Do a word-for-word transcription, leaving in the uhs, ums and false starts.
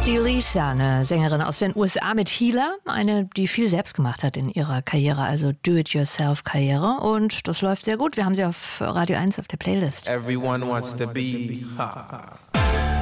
Die Lisa, eine Sängerin aus den U S A mit Healer, eine, die viel selbst gemacht hat in ihrer Karriere, also Do-it-yourself-Karriere. Und das läuft sehr gut. Wir haben sie auf Radio eins auf der Playlist. Everyone wants to be ha.